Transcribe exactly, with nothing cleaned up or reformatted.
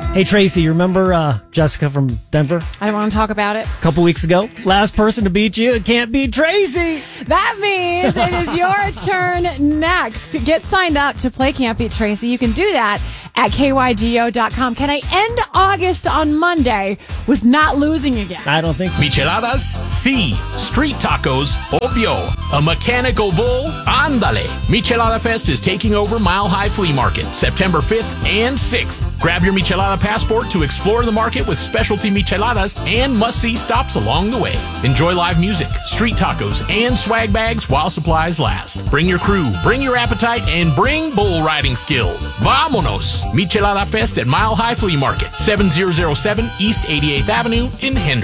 Hey, Tracy, you remember uh, Jessica from Denver? I want to talk about it. A couple weeks ago. Last person to beat you, it can't beat Tracy. That means it is your turn next. Get signed up to play Can't Beat Tracy. You can do that at K Y G O dot com. Can I end August on Monday with not losing again? I don't think so. Micheladas? Sí. Street tacos? Obvio. A mechanical bull? Ándale. Michelada Fest is taking over Mile High Flea Market, September fifth and sixth. Grab your Michelada passport to explore the market with specialty micheladas and must-see stops along the way. Enjoy live music, street tacos, and swag bags while supplies last. Bring your crew, bring your appetite, and bring bull riding skills. Vámonos! Michelada Fest at Mile High Flea Market, seven thousand seven East eighty-eighth Avenue in Hendrick.